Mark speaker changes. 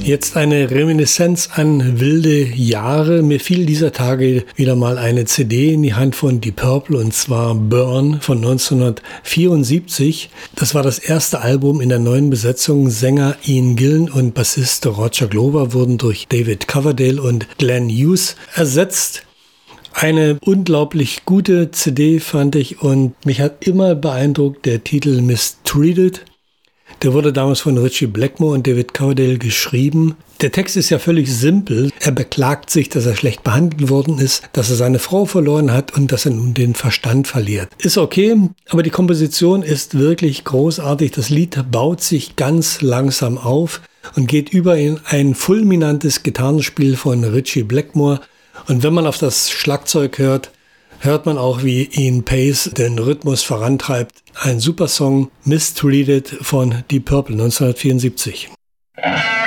Speaker 1: Jetzt eine Reminiszenz an wilde Jahre. Mir fiel dieser Tage wieder mal eine CD in die Hand von Deep Purple, und zwar Burn von 1974. Das war das erste Album in der neuen Besetzung. Sänger Ian Gillan und Bassist Roger Glover wurden durch David Coverdale und Glenn Hughes ersetzt. Eine unglaublich gute CD fand ich, und mich hat immer beeindruckt der Titel Mistreated. Der wurde damals von Ritchie Blackmore und David Coverdale geschrieben. Der Text ist ja völlig simpel. Er beklagt sich, dass er schlecht behandelt worden ist, dass er seine Frau verloren hat und dass er nun den Verstand verliert. Ist okay, aber die Komposition ist wirklich großartig. Das Lied baut sich ganz langsam auf und geht über in ein fulminantes Gitarrenspiel von Ritchie Blackmore. Und wenn man auf das Schlagzeug hört, hört man auch, wie Ian Pace den Rhythmus vorantreibt. Ein super Song, Mistreated von Deep Purple 1974.